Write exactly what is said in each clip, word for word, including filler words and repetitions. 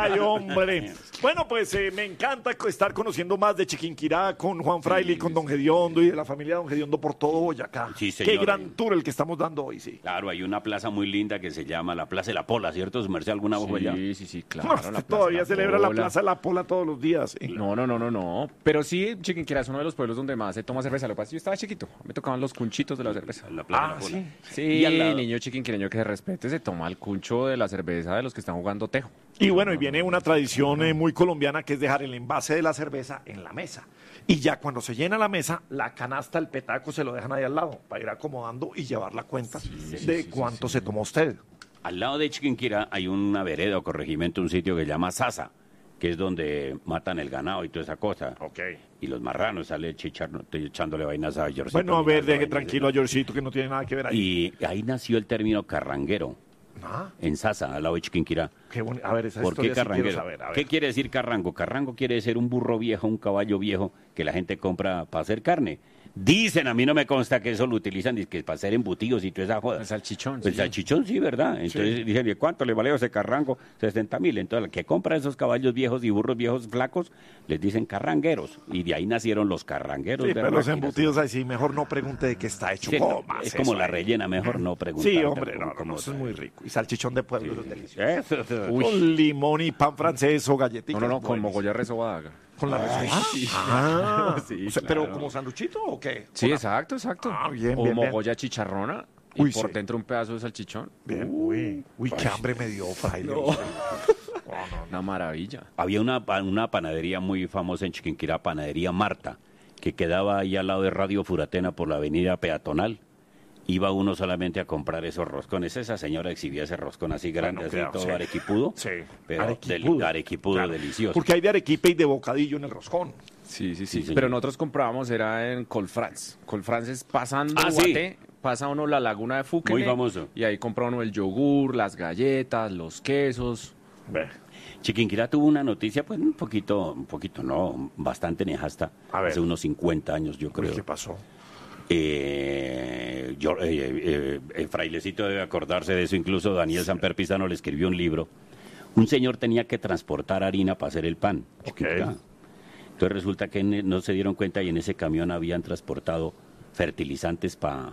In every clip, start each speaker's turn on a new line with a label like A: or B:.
A: Ay, hombre. Bueno, pues eh, me encanta estar conociendo más de Chiquinquirá con Juan Fraile y con Don Gediondo y de la familia de Don Gediondo por todo Boyacá.
B: Sí, señor.
A: Qué gran tour el que estamos dando hoy, sí.
B: Claro, hay una plaza muy linda que se llama la Plaza de la Pola, ¿cierto? ¿Su merced alguna vez allá?
C: Sí, sí, sí, claro.
A: No,
C: la Plaza
A: todavía
C: La
A: celebra la
C: Pola.
A: Plaza de la Pola todos los días. ¿Sí?
C: No, no, no, no, no. Pero sí, Chiquinquirá es uno de los pueblos donde más se toma cerveza. Lo que pasa es que yo estaba chiquito. Me tocaban los cunchitos de la cerveza.
B: La Plaza
A: Ah,
B: de la Pola.
A: sí.
C: Sí,
B: Y al lado-
C: niño chiquinquireño que se respete se toma el cuncho de la cerveza de los que están jugando tejo.
A: Y bueno, y viene una tradición eh, muy colombiana que es dejar el envase de la cerveza en la mesa. Y ya cuando se llena la mesa, la canasta, el petaco se lo dejan ahí al lado para ir acomodando y llevar la cuenta de cuánto se tomó usted.
B: Al lado de Chiquinquirá hay una vereda o corregimiento, un sitio que se llama Sasa, que es donde matan el ganado y toda esa cosa.
A: Ok.
B: Y los marranos sale chicharro, echándole vainas a Yorcito.
A: Bueno, a ver,
B: Minas,
A: deje
B: vainas
A: tranquilo a Georgito que no tiene nada que ver ahí.
B: Y ahí nació el término carranguero,
A: Ah,
B: en Sasa, al lado de Chiquinquirá.
A: qué boni- A ver, esa
B: ¿Por qué
A: historia sí quiero
B: carranguero?
A: saber. A ver.
B: ¿Qué quiere decir carrango? Carrango quiere decir un burro viejo, un caballo viejo que la gente compra para hacer carne. Dicen, a mí no me consta que eso lo utilizan dizque para hacer embutidos y toda esa joda.
C: El salchichón.
B: El
C: sí.
B: salchichón sí, ¿verdad? Entonces dicen, ¿y cuánto le valió ese carrango? sesenta mil. Entonces, el que compra esos caballos viejos y burros viejos flacos, les dicen carrangueros. Y de ahí nacieron los carrangueros.
A: Sí,
B: de
A: pero los
B: máquinas.
A: mas ahí sí, mejor no pregunte de qué está hecho.
B: Sí, no,
A: Comas
B: es
A: eso
B: como la
A: ahí.
B: rellena, mejor no preguntar.
A: Sí, hombre, no, no,
B: cómo
A: no, eso es
B: sabe.
A: muy rico. Y salchichón de pueblo, eso es delicioso.
B: Eso, eso.
A: Con limón y pan francés o galletitas.
C: No, no, no, con
A: buenísimo.
C: mogolla resobada.
A: Con la
C: Ay,
A: resopa.
C: sí.
A: Ah,
C: Sí,
A: o sea, pero
C: claro.
A: como sanduchito o qué?
C: Sí,
A: Una-
C: exacto, exacto.
A: Ah, bien,
C: o
A: bien, bien.
C: mogolla chicharrona y
A: Uy,
C: por
A: sí.
C: dentro un pedazo de salchichón.
A: Bien, uy, uy, qué hambre me dio, fraile.
C: No.
A: usted.
C: Una maravilla.
B: Había una, pa- una panadería muy famosa en Chiquinquirá, Panadería Marta, que quedaba ahí al lado de Radio Furatena por la avenida peatonal. Iba uno solamente a comprar esos roscones. Esa señora exhibía ese roscón así grande,
A: Bueno,
B: así
A: claro,
B: todo
A: sí.
B: arequipudo.
A: Sí,
B: Pero
A: arequipudo.
B: deli- arequipudo
A: Claro.
B: delicioso.
A: Porque hay de arequipe y de bocadillo en el roscón.
C: Sí, sí,
B: Sí,
C: sí.
B: señor.
C: Pero nosotros comprábamos, era en Colfrance. Colfrance es pasando
B: Ah, sí.
C: Guaté, pasa uno la laguna de Fuque.
B: Muy famoso.
C: Y ahí compra uno el yogur, las galletas, los quesos.
A: Ve.
B: Chiquinquirá tuvo una noticia, pues un poquito, un poquito no, bastante nefasta.
A: A ver.
B: Hace unos cincuenta años, yo
A: Uy,
B: creo.
A: ¿qué pasó?
B: Eh, yo, eh, eh, el frailecito debe acordarse de eso, incluso Daniel Samper Pizano le escribió un libro. Un señor tenía que transportar harina para hacer el pan.
A: Ok.
B: Chiquinquirá. Entonces resulta que en- no se dieron cuenta y en ese camión habían transportado fertilizantes para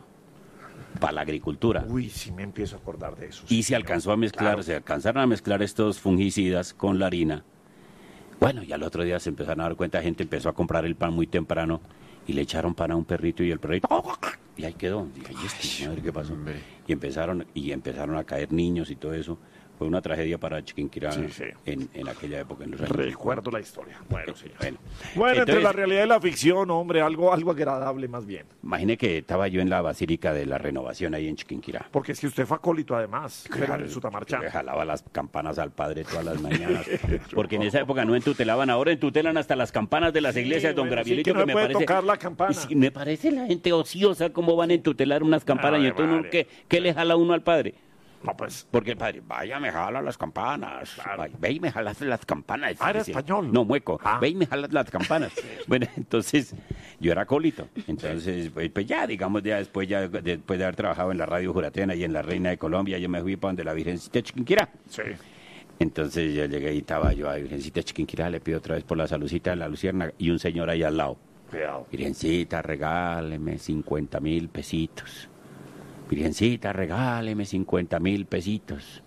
B: la agricultura.
A: Uy, sí me empiezo a acordar de eso.
B: Y
A: sí,
B: se
A: señor.
B: alcanzó a mezclar,
A: Claro.
B: se alcanzaron a mezclar estos fungicidas con la harina. Bueno, y al otro día se empezaron a dar cuenta, gente empezó a comprar el pan muy temprano y le echaron pan a un perrito y el perrito y ahí quedó. Dije, ¿y este madre qué pasó?
C: hombre.
B: Y empezaron y empezaron a caer niños y todo eso. Fue una tragedia para Chiquinquirá
A: Sí, sí.
B: En, en aquella época, en los años.
A: Recuerdo la historia. Bueno, sí.
B: Bueno,
A: Bueno, entre
B: Entonces,
A: la realidad y la ficción, hombre, algo, algo agradable más bien.
B: imagine que estaba yo en la Basílica de la Renovación ahí en Chiquinquirá.
A: Porque es que usted fue acólito además, pero en Sutamarcha.
B: Le jalaba las campanas al padre todas las mañanas. Porque en esa época no entutelaban, ahora entutelan hasta las campanas de las iglesias, don
A: bueno, sí,
B: Gravielito,
A: que no
B: que me
A: puede
B: parece.
A: tocar la campana.
B: Y sí, me parece la gente ociosa cómo van a entutelar unas campanas.
A: Ave
B: Y entonces, uno,
A: María.
B: ¿qué, ¿qué le jala uno al padre?
A: No, pues,
B: Porque el padre, vaya, me jala las campanas.
A: Claro.
B: Vaya, ve y me jalas las campanas.
A: Ah, era
B: Decía.
A: español.
B: No, mueco.
A: Ah.
B: Ve y me jalas las campanas. Bueno, entonces, yo era acólito. Entonces, pues, pues ya, digamos, ya después, ya después de haber trabajado en la Radio Juratena y en la Reina de Colombia, yo me fui para donde la Virgencita de Chiquinquirá.
A: sí.
B: Entonces yo llegué y estaba yo a Virgencita de Chiquinquirá, le pido otra vez por la salucita de la Lucierna y un señor ahí al lado.
A: Cuidado.
B: Virgencita, regáleme cincuenta mil pesitos. Virgencita, regáleme cincuenta mil pesitos.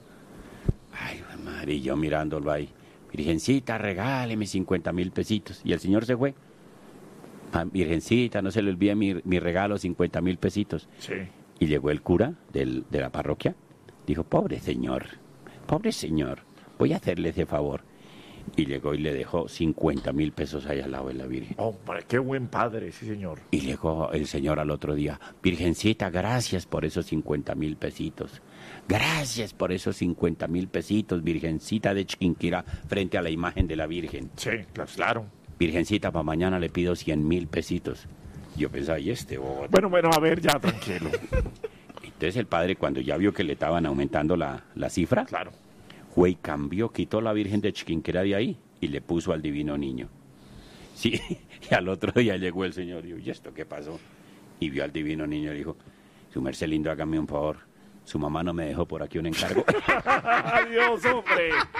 B: Ay, madre, y yo mirándolo ahí. Virgencita, regáleme cincuenta mil pesitos. Y el señor se fue. Ah, Virgencita, no se le olvide mi, mi regalo, cincuenta mil pesitos.
A: Sí.
B: Y llegó el cura del- de la parroquia. Dijo, pobre señor, pobre señor, voy a hacerle ese favor. Y llegó y le dejó cincuenta mil pesos ahí al lado de la Virgen.
A: Hombre, qué buen padre, sí, señor.
B: Y llegó el señor al otro día, Virgencita, gracias por esos cincuenta mil pesitos. Gracias por esos cincuenta mil pesitos, Virgencita de Chiquinquirá, frente a la imagen de la Virgen.
A: Sí, claro.
B: Virgencita, para mañana le pido cien mil pesitos. Yo pensaba, ¿y este bobo?
A: Bueno, bueno, a ver, ya, tranquilo.
B: Entonces el padre, cuando ya vio que le estaban aumentando la, la cifra,
A: Claro.
B: fue y cambió, quitó la Virgen de Chiquinquirá de ahí y le puso al divino niño. Sí, y al otro día llegó el señor y dijo, ¿y esto qué pasó? Y vio al divino niño y dijo, su merced lindo, hágame un favor. Su mamá no me dejó por aquí un encargo.
A: Adiós, hombre.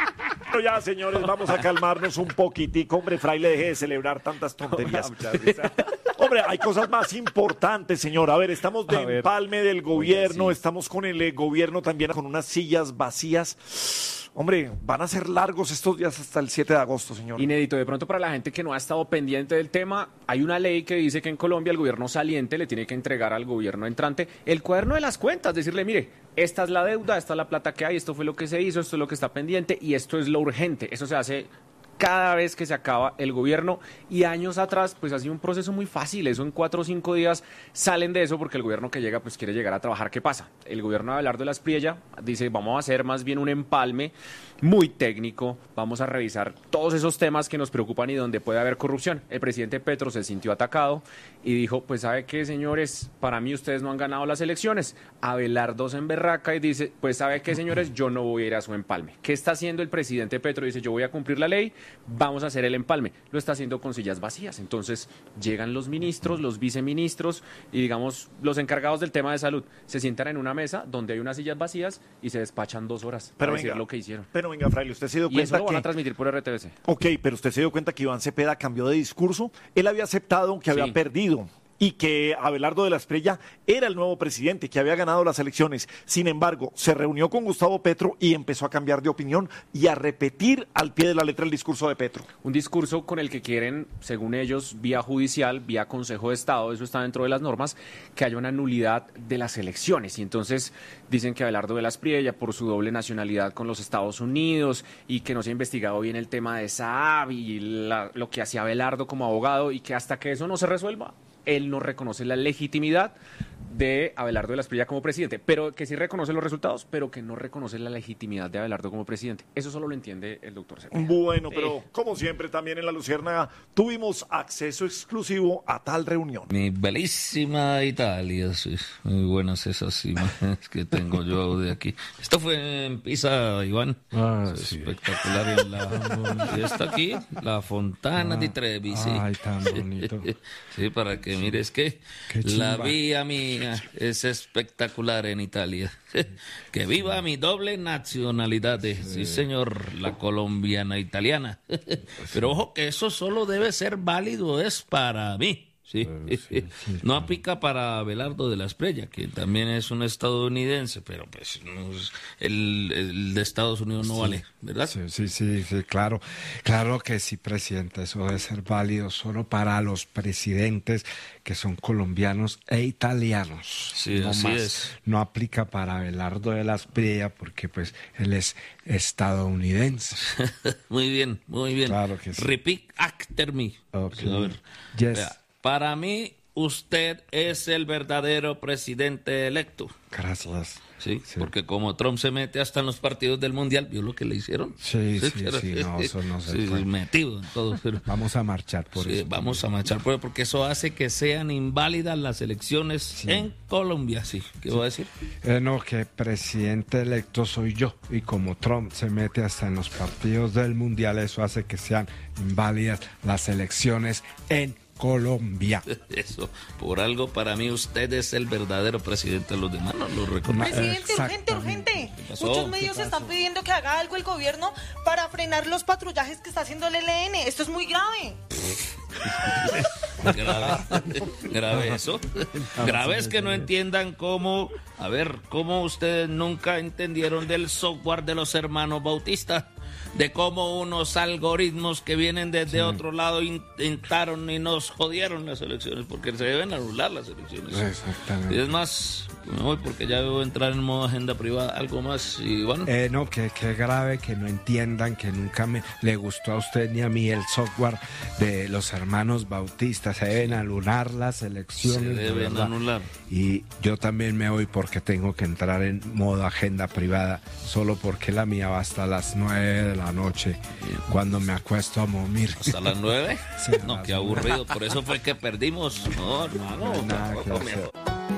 A: Pero ya, señores, vamos a calmarnos un poquitico. Hombre, Fraile, deje de celebrar tantas tonterías. Hombre, hay cosas más importantes, señor. A ver, estamos de
C: A ver.
A: empalme del gobierno,
C: Oiga, sí.
A: estamos con el eh, gobierno también con unas sillas vacías. Hombre, van a ser largos estos días hasta el siete de agosto, señor.
C: Inédito, de pronto para la gente que no ha estado pendiente del tema, hay una ley que dice que en Colombia el gobierno saliente le tiene que entregar al gobierno entrante el cuaderno de las cuentas, decirle, mire, esta es la deuda, esta es la plata que hay, esto fue lo que se hizo, esto es lo que está pendiente y esto es lo urgente. Eso se hace cada vez que se acaba el gobierno y años atrás pues ha sido un proceso muy fácil, eso en cuatro o cinco días salen de eso porque el gobierno que llega pues quiere llegar a trabajar. ¿Qué pasa? El gobierno de Abelardo de la Espriella dice vamos a hacer más bien un empalme muy técnico, vamos a revisar todos esos temas que nos preocupan y donde puede haber corrupción. El presidente Petro se sintió atacado y dijo, pues ¿sabe qué, señores? Para mí ustedes no han ganado las elecciones. Abelardo se emberraca y dice, pues ¿sabe qué, señores? Yo no voy a ir a su empalme. ¿Qué está haciendo el presidente Petro? Dice, yo voy a cumplir la ley, vamos a hacer el empalme. Lo está haciendo con sillas vacías. Entonces llegan los ministros, los viceministros y digamos los encargados del tema de salud. Se sientan en una mesa donde hay unas sillas vacías y se despachan dos horas
A: Pero
C: para decir
A: venga,
C: lo que hicieron.
A: Pero venga, Fraile, usted se dio
C: Y
A: cuenta
C: eso lo van
A: que...
C: a transmitir por R T V C.
A: Ok, pero usted se dio cuenta que Iván Cepeda cambió de discurso. Él había aceptado que había
C: Sí.
A: perdido y que Abelardo de la Espriella era el nuevo presidente, que había ganado las elecciones. Sin embargo, se reunió con Gustavo Petro y empezó a cambiar de opinión y a repetir al pie de la letra el discurso de Petro.
C: Un discurso con el que quieren, según ellos, vía judicial, vía Consejo de Estado, eso está dentro de las normas, que haya una nulidad de las elecciones. Y entonces dicen que Abelardo de la Espriella, por su doble nacionalidad con los Estados Unidos y que no se ha investigado bien el tema de Saab y la- lo que hacía Abelardo como abogado y que hasta que eso no se resuelva, él no reconoce la legitimidad de Abelardo de la Espriella como presidente, pero que sí reconoce los resultados, pero que no reconoce la legitimidad de Abelardo como presidente. Eso solo lo entiende el doctor Cepeda.
A: Bueno,
C: Sí.
A: pero como siempre también en La Luciérnaga tuvimos acceso exclusivo a tal reunión.
D: Mi bellísima Italia, sí. Muy buenas esas imágenes que tengo yo de aquí. Esto fue en Pisa, Iván.
E: Ah,
D: Es
E: sí.
D: espectacular. En la, y está aquí, la Fontana di Trevi, sí.
E: Ay, tan bonito.
D: Sí, para que mires que
E: Qué
D: la
E: chimba.
D: vía mía es espectacular en Italia. Que viva mi doble nacionalidad, sí señor, la colombiana italiana. Pero ojo que eso solo debe ser válido es para mí. Sí. No aplica para Abelardo de la Espriella, que también es un estadounidense, pero pues no es- el, el de Estados Unidos no vale, ¿verdad?
E: Sí, sí, sí, sí, claro. Claro que sí, presidente. Eso debe ser válido solo para los presidentes que son colombianos e italianos.
D: Sí,
E: no
D: así
E: más.
D: es.
E: No aplica para Abelardo de la Espriella porque pues él es estadounidense.
D: Muy bien, muy bien.
E: Claro que sí.
D: Repeat after me.
E: Ok.
D: A ver.
E: Yes.
D: Vea, para mí, usted es el verdadero presidente electo.
E: Gracias.
D: ¿Sí?
E: Sí.
D: Porque como Trump se mete hasta en los partidos del Mundial, ¿vio lo que le hicieron?
E: Sí, sí,
D: pero-
E: sí, no, eso no se
D: Sí,
E: puede.
D: metido en todo. pero-
E: Vamos a marchar por
D: Sí,
E: eso.
D: vamos a marchar por porque eso hace que sean inválidas las elecciones en Colombia. Sí, ¿qué voy a decir?
E: Eh, no, que presidente electo soy yo. Y como Trump se mete hasta en los partidos del Mundial, eso hace que sean inválidas las elecciones en Colombia.
D: Eso, por algo para mí usted es el verdadero presidente, los demás no lo reconocen.
F: Presidente, urgente,
E: Exactamente.
F: urgente.
D: pasó?
F: Muchos medios están pidiendo que haga algo el gobierno para frenar los patrullajes que está haciendo el E L N. Esto es muy grave.
D: Grave, grave eso. Grave es que no entiendan cómo, a ver, cómo ustedes nunca entendieron del software de los hermanos Bautista, de cómo unos algoritmos que vienen desde otro lado intentaron y nos jodieron las elecciones, porque se deben anular las elecciones.
E: Exactamente.
D: Y es más, me voy porque ya debo entrar en modo agenda privada. Algo más, Iván.
E: Eh, no, que, que grave que no entiendan que nunca me le gustó a usted ni a mí el software de los hermanos Bautista. Se deben anular las
D: Se
E: elecciones. de
D: deben
E: verdad.
D: anular.
E: Y yo también me voy porque tengo que entrar en modo agenda privada, solo porque la mía va hasta las nueve de la noche, cuando me acuesto a dormir.
D: ¿Hasta las nueve?
E: Sí, a
D: No,
E: las
D: qué aburrido. Por eso fue que perdimos. No, hermano.
E: No hay nada que
D: tampoco
E: hacer.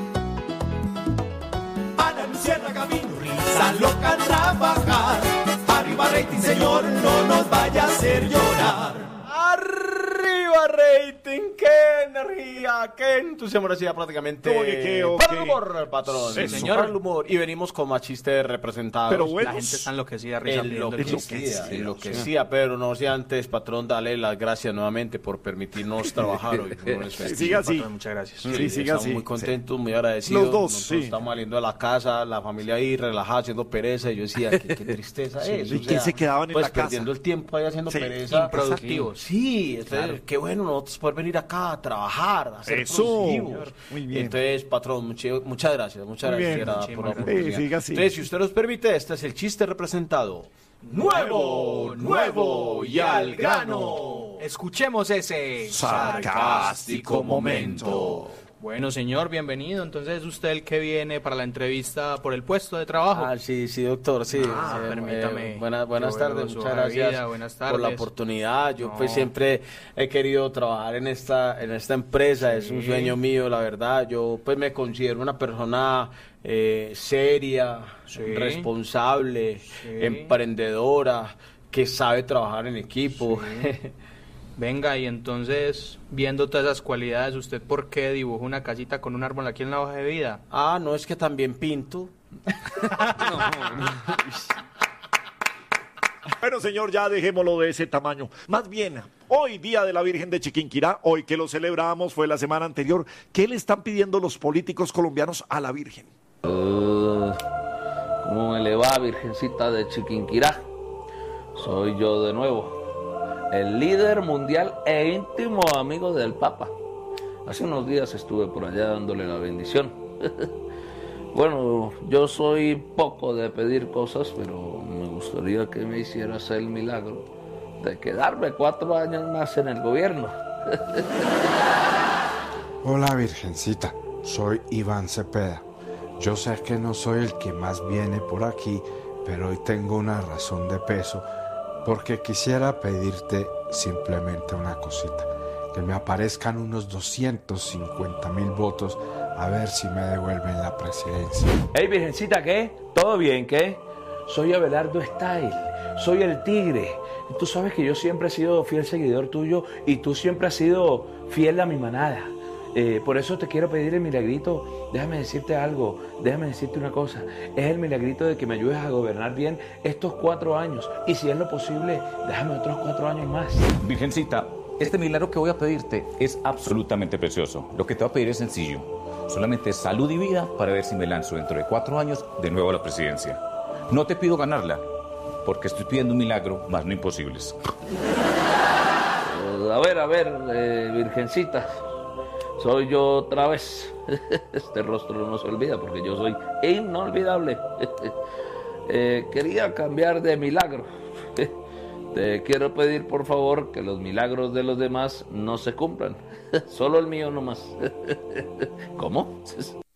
D: me-
G: Ana Luciana Camino, risa loca trabajar. Arriba rating, señor, no nos vaya a hacer llorar.
A: ¡Arriba, rating!
H: Martín, qué energía, qué entusiasmo, ahora sí, ya prácticamente
A: Oye, qué, ok.
H: para el humor, patrón.
A: Sí,
H: señor, para el humor. Y venimos con más chistes representados.
A: Pero
I: La
A: buenos.
I: gente está enloquecida, risa pidiendo el chiste.
H: Enloquecida, enloquecida, pero no sé antes, patrón, dale las gracias nuevamente por permitirnos trabajar hoy.
A: Sí, siga así.
I: Patrón, muchas gracias.
A: Sí, siga
H: estamos
A: así.
H: muy contentos, muy agradecidos.
A: Los dos,
H: Nosotros
A: sí.
H: estamos saliendo de la casa, la familia ahí relajada, haciendo pereza. Y yo decía, qué, qué tristeza es.
A: ¿Y quién se quedaban en
H: pues,
A: la casa?
H: perdiendo el tiempo ahí haciendo
A: Sí,
H: pereza.
I: improductivos.
H: Sí, entonces, qué bueno nosotros poder venir acá a trabajar, a ser
A: Eso.
H: productivos.
A: Muy bien.
H: Entonces, patrón, mucho- muchas gracias, muchas
A: Muy
H: gracias
A: bien.
H: era,
I: Sí,
H: por la
I: sí,
H: oportunidad.
A: siga así.
H: Entonces, si usted nos permite, este es el chiste representado. Nuevo, nuevo y al grano.
I: Escuchemos ese
A: Sarcástico momento.
I: Bueno, señor, bienvenido. Entonces, ¿es usted el que viene para la entrevista por el puesto de trabajo?
H: Ah, sí, sí, doctor, sí.
I: Ah,
H: Eh,
I: permítame.
H: eh, buenas buenas
I: Yo veo
H: tardes,
I: su
H: muchas
I: hoja de
H: gracias
I: vida, buenas
H: por la
I: tardes.
H: oportunidad. Yo
I: No.
H: pues siempre he querido trabajar en esta en esta empresa, es un sueño mío, la verdad. Yo pues me considero una persona eh, seria,
I: Sí.
H: responsable,
I: Sí.
H: emprendedora, que sabe trabajar en equipo.
I: Venga, y entonces, viendo todas esas cualidades, ¿usted por qué dibujó una casita con un árbol aquí en la hoja de vida?
H: Ah, no, es que también pinto.
A: Bueno, señor, ya dejémoslo de ese tamaño. Más bien, hoy, Día de la Virgen de Chiquinquirá, hoy que lo celebramos, fue la semana anterior, ¿qué le están pidiendo los políticos colombianos a la Virgen?
D: Uh, ¿Cómo me le va, Virgencita de Chiquinquirá? Soy yo de nuevo, el líder mundial e íntimo amigo del Papa. Hace unos días estuve por allá dándole la bendición. Bueno, yo soy poco de pedir cosas, pero me gustaría que me hicieras el milagro de quedarme cuatro años más en el gobierno.
E: Hola Virgencita, soy Iván Cepeda. Yo sé que no soy el que más viene por aquí, pero hoy tengo una razón de peso porque quisiera pedirte simplemente una cosita, que me aparezcan unos doscientos cincuenta mil votos a ver si me devuelven la presidencia.
J: Hey, Virgencita, ¿qué? ¿Todo bien, qué? Soy Abelardo Style, soy el tigre. Tú sabes que yo siempre he sido fiel seguidor tuyo y tú siempre has sido fiel a mi manada. Eh, por eso te quiero pedir el milagrito. Déjame decirte algo, déjame decirte una cosa. Es el milagrito de que me ayudes a gobernar bien estos cuatro años. Y si es lo posible, déjame otros cuatro años más.
K: Virgencita, este milagro que voy a pedirte es absolutamente precioso. Lo que te voy a pedir es sencillo. Solamente salud y vida para ver si me lanzo dentro de cuatro años de nuevo a la presidencia. No te pido ganarla, porque estoy pidiendo un milagro, más no imposibles.
D: Eh, a ver, a ver, eh, Virgencita, soy yo otra vez. Este rostro no se olvida porque yo soy inolvidable. Eh, quería cambiar de milagro. Te quiero pedir por favor que los milagros de los demás no se cumplan. Solo el mío nomás. ¿Cómo?